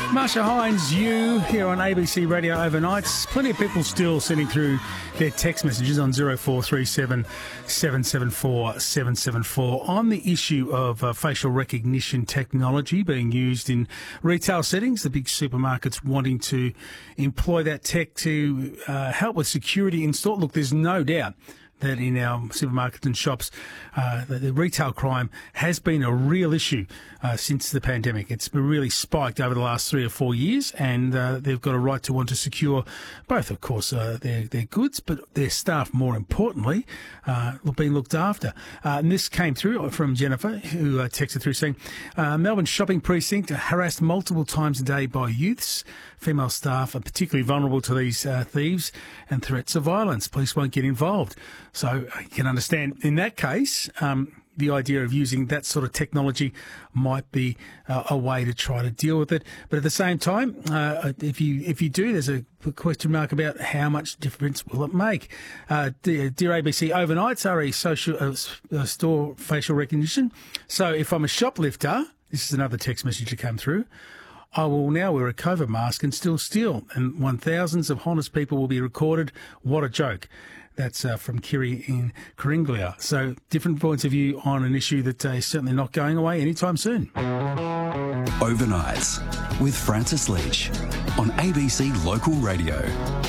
Marsha Hines, you here on ABC Radio Overnights. Plenty of people still sending through their text messages on 0437 774 774 on the issue of facial recognition technology being used in retail settings. The big supermarkets wanting to employ that tech to help with security in store. Look, there's no doubt that in our supermarkets and shops, the retail crime has been a real issue since the pandemic. It's really spiked over the last 3 or 4 years, and they've got a right to want to secure both, of course, their goods, but their staff, more importantly, being looked after. And this came through from Jennifer, who texted through saying, Melbourne shopping precinct harassed multiple times a day by youths. Female staff are particularly vulnerable to these thieves and threats of violence. Police won't get involved. So you can understand in that case, the idea of using that sort of technology might be a way to try to deal with it. But at the same time, if you do, there's a question mark about how much difference will it make. Dear ABC, overnights are a social store facial recognition. So if I'm a shoplifter, this is another text message that came through, I will now wear a COVID mask and still steal, and thousands of honest people will be recorded. What a joke. That's from Kiri in Karinglia. So different points of view on an issue that is certainly not going away anytime soon. Overnights with Francis Leach on ABC Local Radio.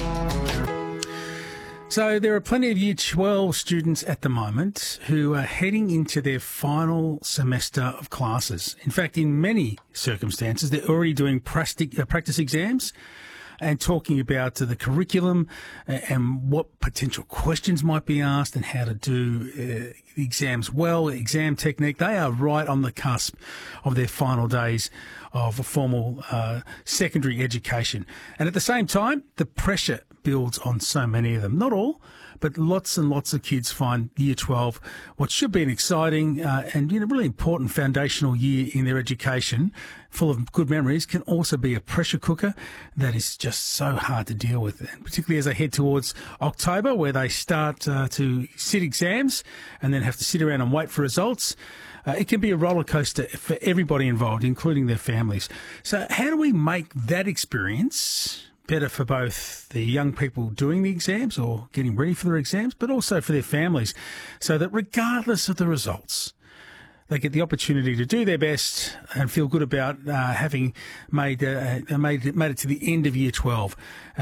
So there are plenty of Year 12 students at the moment who are heading into their final semester of classes. In fact, in many circumstances, they're already doing practice exams and talking about the curriculum and what potential questions might be asked and how to do the exams well, exam technique. They are right on the cusp of their final days of a formal secondary education. And at the same time, the pressure builds on so many of them. Not all, but lots and lots of kids find Year 12 what should be an exciting and really important foundational year in their education, full of good memories, can also be a pressure cooker that is just so hard to deal with, and particularly as they head towards October, where they start to sit exams and then have to sit around and wait for results. It can be a roller coaster for everybody involved, including their families. So how do we make that experience better for both the young people doing the exams or getting ready for their exams, but also for their families, so that regardless of the results, they get the opportunity to do their best and feel good about having made it to the end of Year 12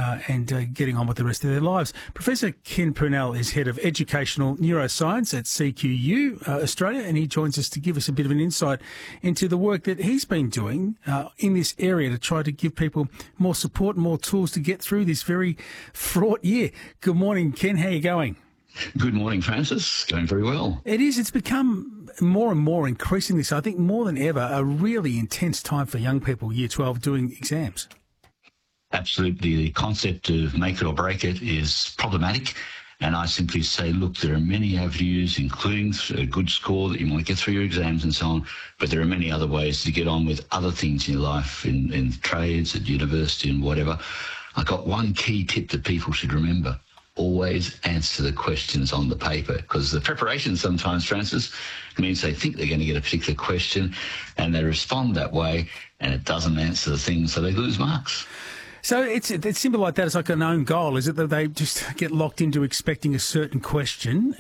and getting on with the rest of their lives. Professor Ken Purnell is Head of Educational Neuroscience at CQU Australia, and he joins us to give us a bit of an insight into the work that he's been doing in this area to try to give people more support and more tools to get through this very fraught year. Good morning, Ken. How are you going? Good morning, Francis. Going very well. It is. It's become more and more increasingly so, I think more than ever, a really intense time for young people, Year 12, doing exams. Absolutely. The concept of make it or break it is problematic. And I simply say, look, there are many avenues, including a good score that you might get through your exams and so on, but there are many other ways to get on with other things in your life, in trades, at university and whatever. I got one key tip that people should remember. Always answer the questions on the paper, because the preparation sometimes, Francis, means they think they're going to get a particular question and they respond that way and it doesn't answer the thing, so they lose marks. So it's simple like that. It's like an own goal, is it, that they just get locked into expecting a certain question